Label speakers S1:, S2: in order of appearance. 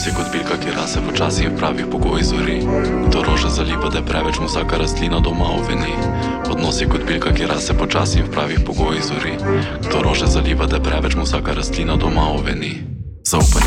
S1: je kot bilka, ki rase počasi in v pravih pogojih zori. Kdo rože zaliva, da je preveč, mu vsaka rastlina doma oveni. Odnos je kot bilka, ki rase počasi in v pravih pogojih zori. Kdo rože zaliva, da je preveč, mu vsaka rastlina doma oveni. Zaupanje